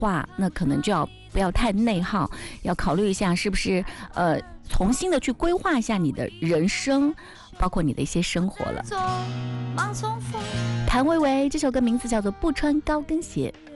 话，那可能就要不要太内耗，要考虑一下是不是重新的去规划一下你的人生，包括你的一些生活了。谭维维这首歌名字叫做《不穿高跟鞋》。